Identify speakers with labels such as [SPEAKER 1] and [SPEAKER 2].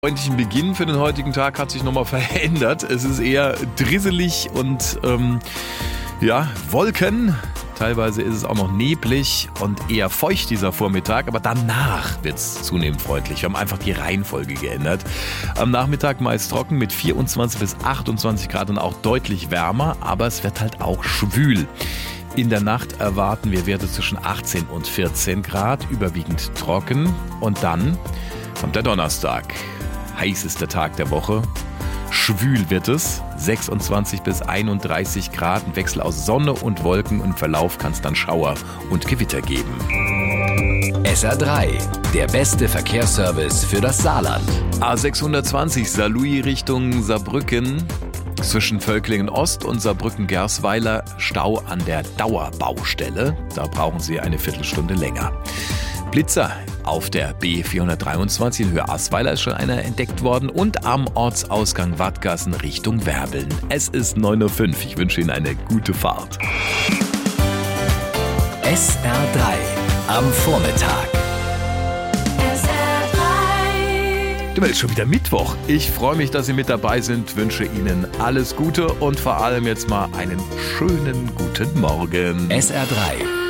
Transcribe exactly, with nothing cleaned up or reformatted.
[SPEAKER 1] Freundlichen Beginn für den heutigen Tag hat sich nochmal verändert. Es ist eher drisselig und ähm, ja, Wolken. Teilweise ist es auch noch neblig und eher feucht dieser Vormittag, aber danach wird es zunehmend freundlich. Wir haben einfach die Reihenfolge geändert. Am Nachmittag meist trocken mit vierundzwanzig bis achtundzwanzig Grad und auch deutlich wärmer, aber es wird halt auch schwül. In der Nacht erwarten wir Werte zwischen achtzehn und vierzehn Grad, überwiegend trocken. Und dann kommt der Donnerstag. Heißester Tag der Woche. Schwül wird es, sechsundzwanzig bis einunddreißig Grad, ein Wechsel aus Sonne und Wolken und im Verlauf kann es dann Schauer und Gewitter geben.
[SPEAKER 2] S R drei, der beste Verkehrsservice für das Saarland.
[SPEAKER 1] A sechshundertzwanzig Saarlouis Richtung Saarbrücken. Zwischen Völklingen Ost und Saarbrücken-Gersweiler Stau an der Dauerbaustelle. Da brauchen Sie eine Viertelstunde länger. Blitzer auf der B vierhundertdreiundzwanzig in Höhe Asweiler ist schon einer entdeckt worden und am Ortsausgang Wattgassen Richtung Werbeln. Es ist neun Uhr fünf. Ich wünsche Ihnen eine gute Fahrt.
[SPEAKER 2] S R drei am Vormittag.
[SPEAKER 1] Es ist schon wieder Mittwoch. Ich freue mich, dass Sie mit dabei sind, wünsche Ihnen alles Gute und vor allem jetzt mal einen schönen guten Morgen.
[SPEAKER 2] S R drei